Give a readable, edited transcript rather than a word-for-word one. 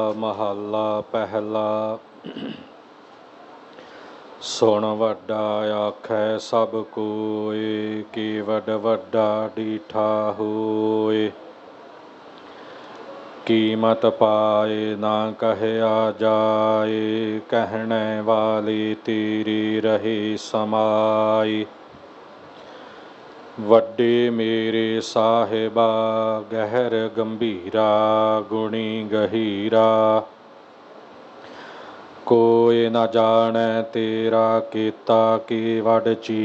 ਮਹੱਲਾ ਪਹਿਲਾ। ਸੁਣ ਵੱਡਾ ਆਖੈ ਸਭ ਕੋਇ, ਕੀ ਵੱਡ ਵੱਡਾ ਡੀਠਾ ਹੋਇ। ਕੀਮਤ ਪਾਏ ਨਾ ਕਹਿਆ ਜਾਏ, ਕਹਿਣੇ ਵਾਲੀ ਤੇਰੀ ਰਹੀ ਸਮਾਈ। ਵੱਡੇ ਮੇਰੇ ਸਾਹਿਬਾ ਗਹਿਰ ਗੰਭੀਰਾ, ਗੁਣੀ ਗਹੀਰਾ। ਕੋਈ ਨ ਜਾਣੈ ਤੇਰਾ ਕੀਤਾ ਕੀ ਵੱਡ ਚੀਰਾ।